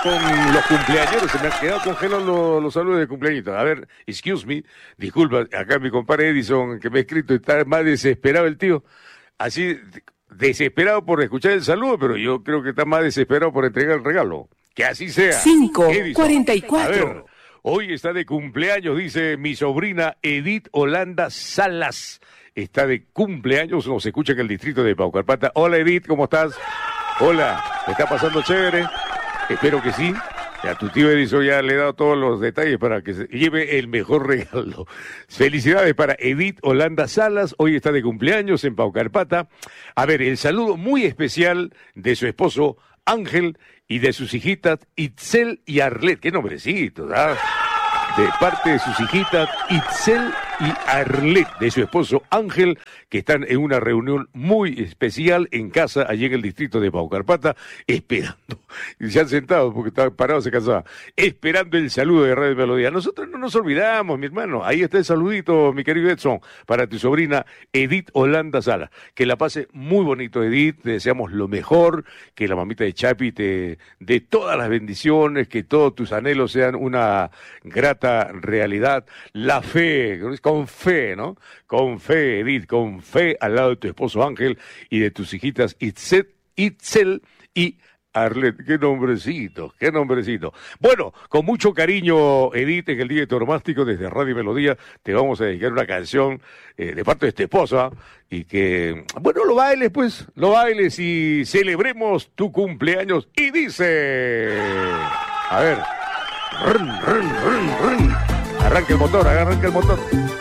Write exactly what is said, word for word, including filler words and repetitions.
con los cumpleaños, se me han quedado congelados los, los saludos de cumpleañitos. A ver, excuse me, disculpa, acá mi compadre Edison, que me ha escrito, está más desesperado el tío, así, desesperado por escuchar el saludo, pero yo creo que está más desesperado por entregar el regalo. Que así sea. cinco cuarenta y cuatro. A ver, hoy está de cumpleaños, dice mi sobrina Edith Holanda Salas. Está de cumpleaños, nos escucha en el distrito de Paucarpata. Hola Edith, ¿cómo estás? Hola, ¿te está pasando chévere? Espero que sí. A tu tío Edison ya le he dado todos los detalles para que se lleve el mejor regalo. Felicidades para Edith Holanda Salas, hoy está de cumpleaños en Paucarpata. A ver, el saludo muy especial de su esposo Ángel y de sus hijitas Itzel y Arlet. Qué nombrecitos, ¿ah? De parte de sus hijitas Itzel y Arlet, de su esposo Ángel, que están en una reunión muy especial en casa, allí en el distrito de Paucarpata, esperando, y se han sentado porque estaban parados, se cansaban, esperando el saludo de Radio Melodía. Nosotros no nos olvidamos, mi hermano, ahí está el saludito, mi querido Edson, para tu sobrina Edith Holanda Sala. Que la pase muy bonito, Edith, te deseamos lo mejor, que la mamita de Chapi te dé todas las bendiciones, que todos tus anhelos sean una grata realidad. La fe, con fe, ¿no? Con fe, Edith, con fe al lado de tu esposo Ángel y de tus hijitas Itzel, Itzel y Arlet. Qué nombrecito, qué nombrecito. Bueno, con mucho cariño, Edith, en el día de tu onomástico desde Radio Melodía, te vamos a dedicar una canción eh, de parte de tu esposa y que, bueno, lo bailes, pues, lo bailes y celebremos tu cumpleaños. Y dice, a ver, run, run, run, run. Arranca el motor, arranca el motor.